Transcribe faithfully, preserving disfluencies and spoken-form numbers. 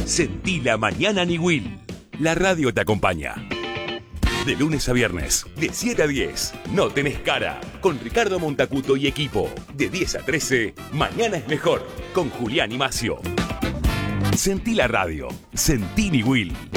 Sentí la mañana Niwil. La radio te acompaña. De lunes a viernes, de siete a diez, No Tenés Cara, con Ricardo Montacuto y equipo. De diez a trece, Mañana es Mejor, con Julián y Macio. Sentí la radio. Sentí Niwil.